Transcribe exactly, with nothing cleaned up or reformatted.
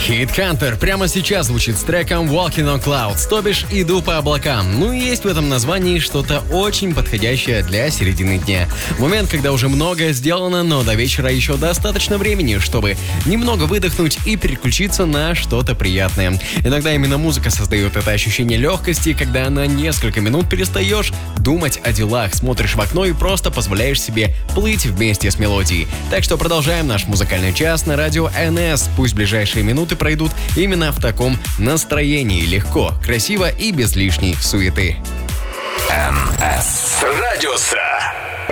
Headhunter прямо сейчас звучит с треком Walking on Clouds, то бишь «Иду по облакам». Ну и есть в этом названии что-то очень подходящее для середины дня. Момент, когда уже многое сделано, но до вечера еще достаточно времени, чтобы немного выдохнуть и переключиться на что-то приятное. Иногда именно музыка создает это ощущение легкости, когда на несколько минут перестаешь думать о делах, смотришь в окно и просто позволяешь себе плыть вместе с мелодией. Так что продолжаем наш музыкальный час на радио эн эс. Пусть ближайшие минуты пройдут именно в таком настроении. Легко, красиво и без лишней суеты. эн эс Радио Срай.